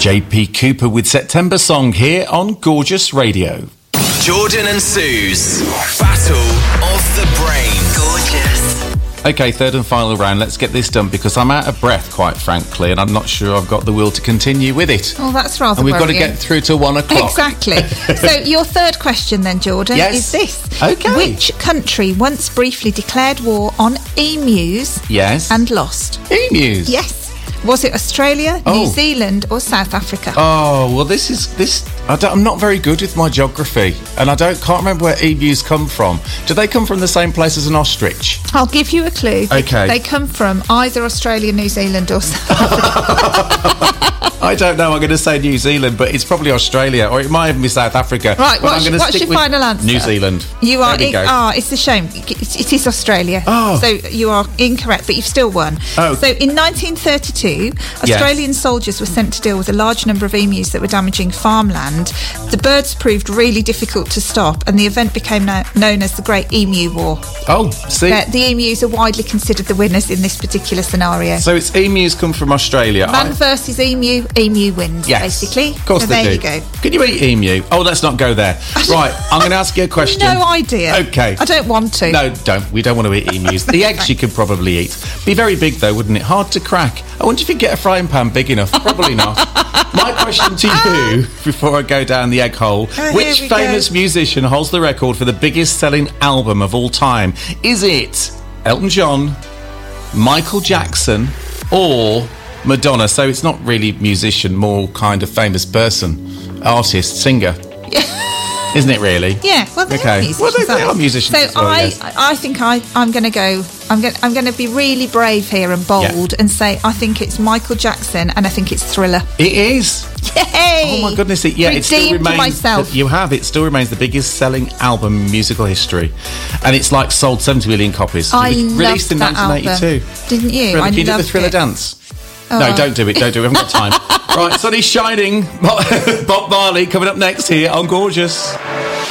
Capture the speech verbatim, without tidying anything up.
J P Cooper with September Song here on Gorgeous Radio. Jordan and Sue's Battle of the Brain. Gorgeous. Okay, third and final round. Let's get this done because I'm out of breath, quite frankly, and I'm not sure I've got the will to continue with it. Oh, that's rather And we've worrying. got to get through to one o'clock. Exactly. So your third question then, Jordan, Yes. is this. Okay. Which country once briefly declared war on emus Yes. and lost? Emus. Yes. Was it Australia, Oh. New Zealand or South Africa? Oh, well, this is... this. I don't, I'm not very good with my geography, and I don't can't remember where emus come from. Do they come from the same place as an ostrich? I'll give you a clue. Okay. They come from either Australia, New Zealand or South Africa. I don't know. I'm going to say New Zealand, but it's probably Australia, or it might even be South Africa. Right, But I'm what's, gonna what's stick your with final answer? New Zealand. You are... There we in- go. Ah, it's a shame. It, it is Australia. Oh. So you are incorrect, but you've still won. Oh. So in nineteen thirty-two, Australian soldiers were sent to deal with a large number of emus that were damaging farmland. The birds proved really difficult to stop, and the event became no- known as the Great Emu War. Oh, see? Uh, the emus are widely considered the winners in this particular scenario. So it's emus come from Australia. Man I- versus emu, emu wins, Yes. basically. Of course so they there do. you go. Can you eat emu? Oh, let's not go there. Right, I'm going to ask you a question. No idea. Okay. I don't want to. No, don't. We don't want to eat emus. The eggs you could probably eat. Be very big, though, wouldn't it? Hard to crack. I wonder if you'd get a frying pan big enough. Probably not. My question to you, before I go down the egg hole, Oh, here which we famous go. musician holds the record for the biggest selling album of all time? Is it Elton John, Michael Jackson, or Madonna? So it's not really musician, more kind of famous person, artist, singer. Isn't it really? Yeah, well, they Okay. are musicians. Well, they- they aren't are musicians So as well, I, yes. I think I, I'm going to go. I'm going. I'm going to be really brave here and bold Yeah. and say I think it's Michael Jackson and I think it's Thriller. It is. Yay! Oh my goodness! It, yeah, it still Redeemed remains. myself. You have. It still remains the biggest selling album in musical history, and it's like sold seventy million copies. I it was loved released in that nineteen eighty-two. album. Didn't you? Thriller. I Can you do the loved Thriller it. dance? Oh. No, don't do it. Don't do it. We haven't got time. Right, sun is shining. Bob Marley coming up next here on Gorgeous.